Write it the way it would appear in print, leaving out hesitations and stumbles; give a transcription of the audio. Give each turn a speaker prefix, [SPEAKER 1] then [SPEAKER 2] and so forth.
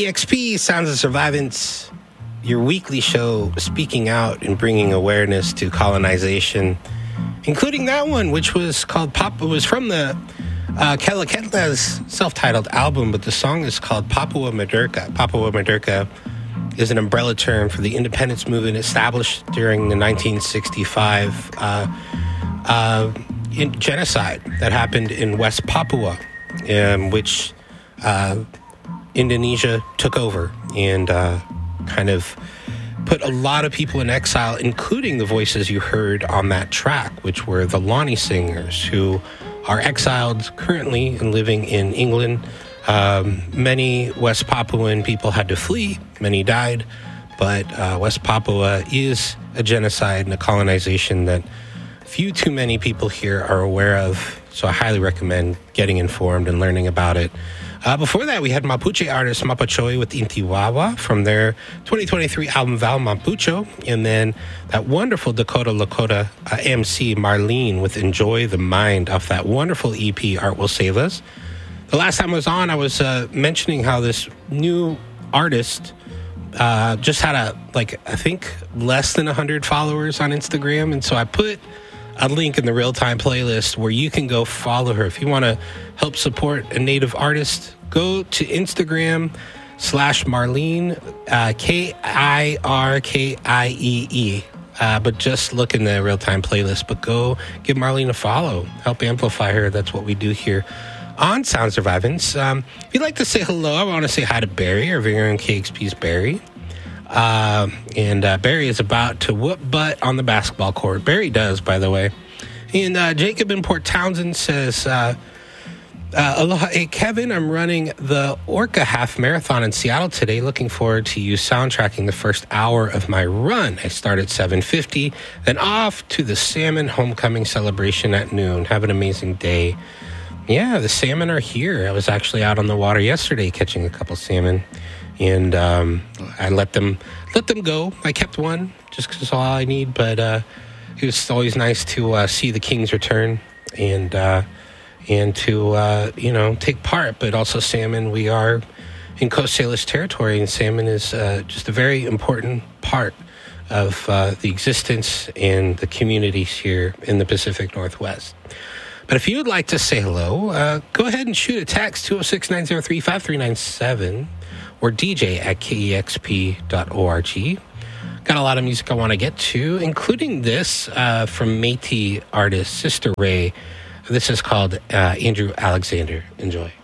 [SPEAKER 1] KEXP, Sounds of Survivance, your weekly show speaking out and bringing awareness to colonization, including that one, which was called It was from the Keleketla's self-titled album, but the song is called Papua Merdeka. Papua Merdeka is an umbrella term for the independence movement established during the 1965 genocide that happened in West Papua, which Indonesia took over and kind of put a lot of people in exile, including the voices you heard on that track, which were the Lonnie Singers, who are exiled currently and living in England. Many West Papuan people had to flee. Many died. But West Papua is a genocide and a colonization that few too many people here are aware of. So I highly recommend getting informed and learning about it. Before that, we had Mapuche artist Mapachoy with Intiwawa from their 2023 album Val Mapucho. And then that wonderful Dakota Lakota MC Marlene with Enjoy the Mind off that wonderful EP Art Will Save Us. The last time I was on, I was mentioning how this new artist just had I think less than 100 followers on Instagram. And so I put a link in the real-time playlist where you can go follow her. If you want to help support a native artist, go to Instagram /Marlene, KIRKIEE. But just look in the real-time playlist. But go give Marlene a follow. Help amplify her. That's what we do here on Sound Survivance. If you'd like to say hello, I want to say hi to Barry, our very own KXP's Barry. And Barry is about to whoop butt on the basketball court. Barry does, by the way. And Jacob in Port Townsend says, aloha, hey, Kevin, I'm running the Orca Half Marathon in Seattle today. Looking forward to you soundtracking the first hour of my run. I start at 7:50, then off to the Salmon Homecoming celebration at noon. Have an amazing day. Yeah, the salmon are here. I was actually out on the water yesterday catching a couple salmon. And I let them go. I kept one just because it's all I need. But it was always nice to see the Kings return and to take part. But also salmon, we are in Coast Salish territory, and salmon is just a very important part of the existence and the communities here in the Pacific Northwest. But if you would like to say hello, go ahead and shoot a text 206-903-5397. or dj@kexp.org. Got a lot of music I want to get to, including this from Métis artist Sister Ray. This is called Andrew Alexander. Enjoy.